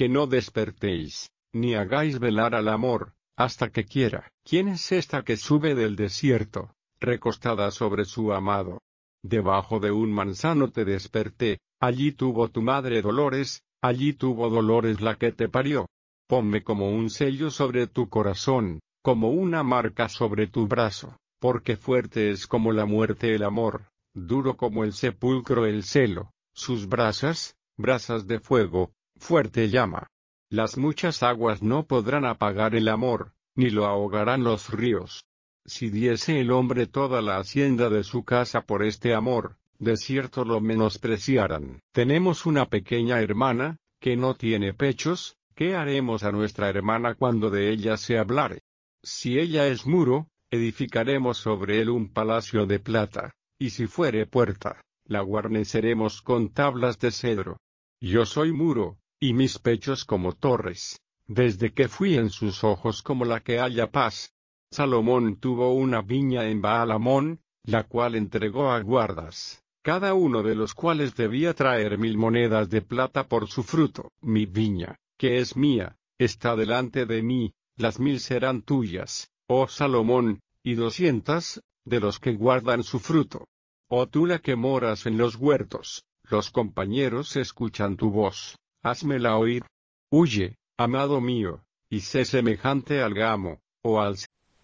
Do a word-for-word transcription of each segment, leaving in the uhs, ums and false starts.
que no despertéis, ni hagáis velar al amor, hasta que quiera. ¿Quién es esta que sube del desierto, recostada sobre su amado? Debajo de un manzano te desperté, allí tuvo tu madre dolores, allí tuvo dolores la que te parió. Ponme como un sello sobre tu corazón, como una marca sobre tu brazo, porque fuerte es como la muerte el amor, duro como el sepulcro el celo, sus brasas, brasas de fuego, fuerte llama. Las muchas aguas no podrán apagar el amor, ni lo ahogarán los ríos. Si diese el hombre toda la hacienda de su casa por este amor, de cierto lo menospreciarán. Tenemos una pequeña hermana, que no tiene pechos, ¿qué haremos a nuestra hermana cuando de ella se hablare? Si ella es muro, edificaremos sobre él un palacio de plata, y si fuere puerta, la guarneceremos con tablas de cedro. Yo soy muro, y mis pechos como torres, desde que fui en sus ojos como la que halla paz. Salomón tuvo una viña en Baal-Hamón, la cual entregó a guardas, cada uno de los cuales debía traer mil monedas de plata por su fruto. Mi viña, que es mía, está delante de mí, las mil serán tuyas, oh Salomón, y doscientas, de los que guardan su fruto. Oh tú la que moras en los huertos, los compañeros escuchan tu voz, házmela oír. Huye, amado mío, y sé semejante al gamo, o al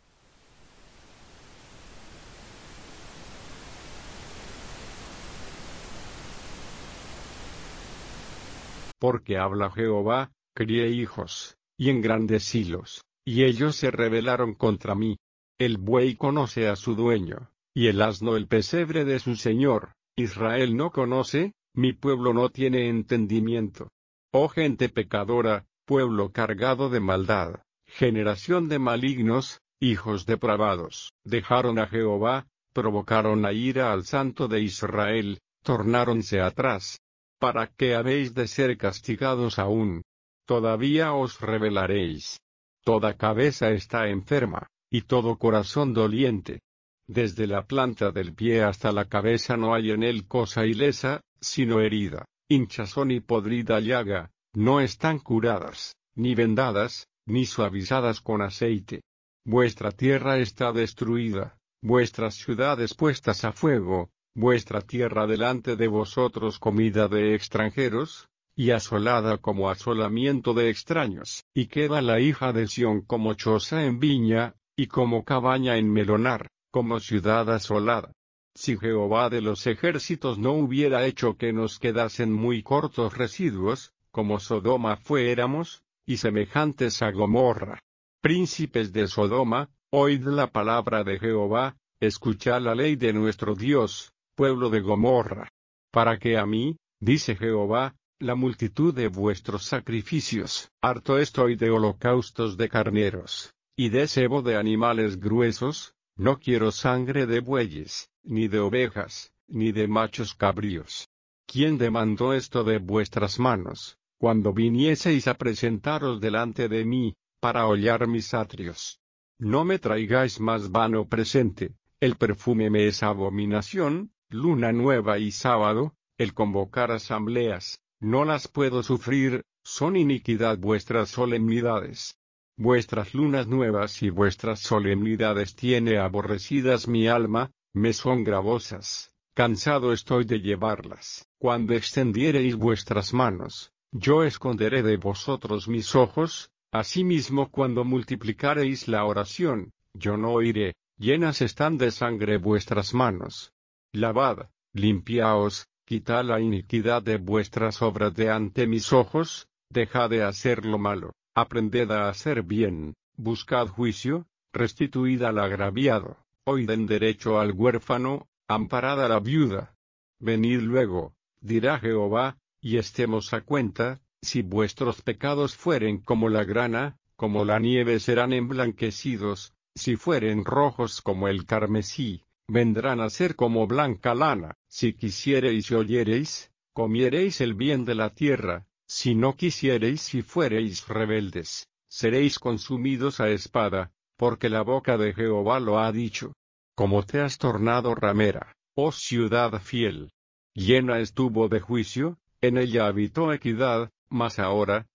porque habla Jehová, crié hijos, y engrandecílos, y ellos se rebelaron contra mí. El buey conoce a su dueño, y el asno el pesebre de su señor. Israel no conoce, mi pueblo no tiene entendimiento. Oh gente pecadora, pueblo cargado de maldad, generación de malignos, hijos depravados. Dejaron a Jehová, provocaron a ira al Santo de Israel, tornáronse atrás. ¿Para qué habéis de ser castigados aún? Todavía os rebelaréis. Toda cabeza está enferma, y todo corazón doliente. Desde la planta del pie hasta la cabeza no hay en él cosa ilesa, sino herida, hinchazón y podrida llaga, no están curadas, ni vendadas, ni suavizadas con aceite. Vuestra tierra está destruida, vuestras ciudades puestas a fuego, vuestra tierra delante de vosotros comida de extranjeros, y asolada como asolamiento de extraños. Y queda la hija de Sión como choza en viña, y como cabaña en melonar, como ciudad asolada. Si Jehová de los ejércitos no hubiera hecho que nos quedasen muy cortos residuos, como Sodoma fuéramos, y semejantes a Gomorra. Príncipes de Sodoma, oíd la palabra de Jehová, escuchad la ley de nuestro Dios, pueblo de Gomorra. Para que a mí, dice Jehová, la multitud de vuestros sacrificios, harto estoy de holocaustos de carneros, y de cebo de animales gruesos, no quiero sangre de bueyes, ni de ovejas, ni de machos cabríos. ¿Quién demandó esto de vuestras manos, cuando vinieseis a presentaros delante de mí, para hollar mis atrios? No me traigáis más vano presente, el perfume me es abominación, luna nueva y sábado, el convocar asambleas, no las puedo sufrir, son iniquidad vuestras solemnidades. Vuestras lunas nuevas y vuestras solemnidades tiene aborrecidas mi alma, me son gravosas, cansado estoy de llevarlas. Cuando extendiereis vuestras manos, yo esconderé de vosotros mis ojos, asimismo cuando multiplicareis la oración, yo no oiré, llenas están de sangre vuestras manos. Lavad, limpiaos, quitad la iniquidad de vuestras obras de ante mis ojos, dejad de hacer lo malo, aprended a hacer bien, buscad juicio, restituid al agraviado, oíd en derecho al huérfano, amparad a la viuda. Venid luego, dirá Jehová, y estemos a cuenta, si vuestros pecados fueren como la grana, como la nieve serán emblanquecidos, si fueren rojos como el carmesí, vendrán a ser como blanca lana. Si quisiereis y oyereis, comiereis el bien de la tierra, si no quisiereis y fuereis rebeldes, seréis consumidos a espada, porque la boca de Jehová lo ha dicho. Como te has tornado ramera, oh ciudad fiel. Llena estuvo de juicio, en ella habitó equidad, mas ahora,